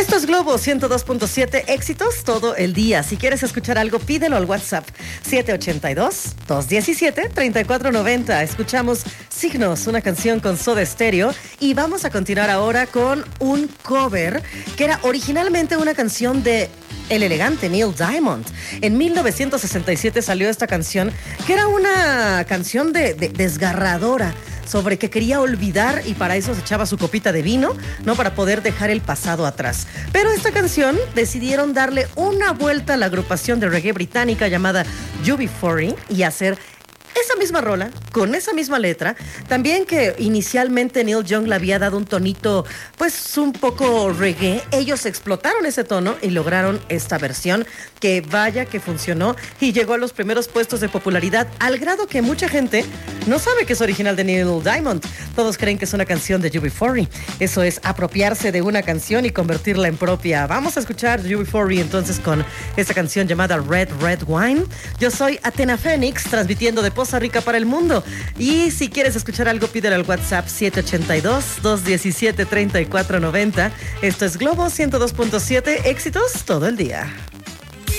Esto es Globo 102.7, éxitos todo el día. Si quieres escuchar algo, pídelo al WhatsApp 782-217-3490. Escuchamos Signos, una canción con Soda Stereo, y vamos a continuar ahora con un cover que era originalmente una canción de el elegante Neil Diamond. En 1967 salió esta canción, que era una canción desgarradora, sobre que quería olvidar, y para eso se echaba su copita de vino, ¿no? Para poder dejar el pasado atrás. Pero esta canción decidieron darle una vuelta a la agrupación de reggae británica llamada UB40 y hacer esa misma rola, con esa misma letra, también que inicialmente Neil Young le había dado un tonito, pues un poco reggae. Ellos explotaron ese tono y lograron esta versión que vaya que funcionó y llegó a los primeros puestos de popularidad, al grado que mucha gente no sabe que es original de Neil Diamond. Todos creen que es una canción de UB40. Eso es apropiarse de una canción y convertirla en propia. Vamos a escuchar UB40 entonces con esta canción llamada Red Red Wine. Yo soy Athena Fénix, transmitiendo de Poza Rica para el mundo. Y si quieres escuchar algo, pídelo al WhatsApp 782-217-3490. Esto es Globo 102.7, éxitos todo el día.